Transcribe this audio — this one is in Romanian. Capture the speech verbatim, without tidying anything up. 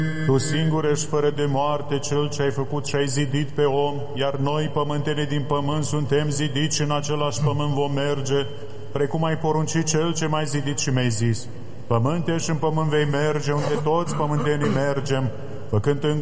Tu singur ești fără de moarte, Cel ce ai făcut și ai zidit pe om, iar noi, pământeni din pământ, suntem zidiți, în același pământ vom merge, precum ai poruncit Cel ce m-ai zidit și mi-ai zis. Pământ ești, în pământ vei merge, unde toți pământenii mergem, făcând